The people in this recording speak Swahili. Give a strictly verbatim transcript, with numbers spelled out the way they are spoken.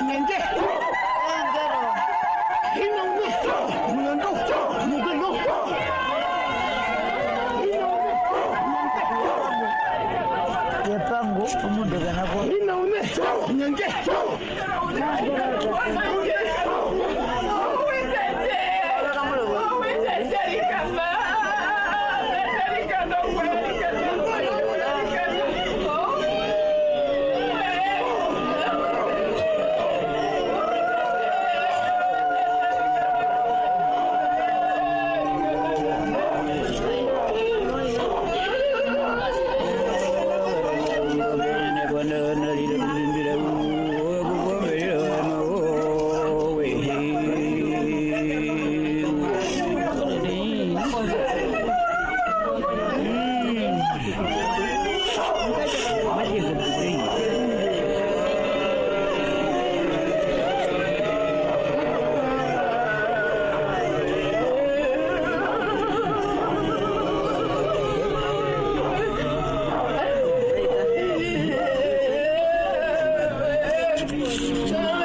niente. E non lo so, non lo so, non lo so. Ya pango umuntu kana ko. Ina une, niente. Ciao.